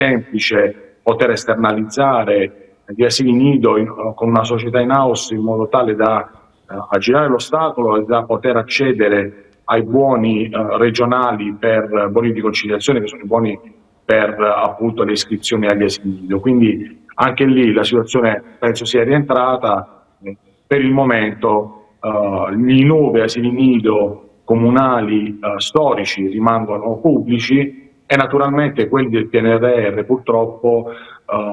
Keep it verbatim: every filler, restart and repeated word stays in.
semplice poter esternalizzare gli asili nido in, con una società in house in modo tale da eh, aggirare l'ostacolo e da poter accedere ai buoni eh, regionali per buoni di conciliazione, che sono i buoni per eh, appunto le iscrizioni agli asili nido. Quindi anche lì la situazione penso sia rientrata. Per il momento eh, i nuovi asili nido comunali eh, storici rimangono pubblici e naturalmente quelli del P N R R purtroppo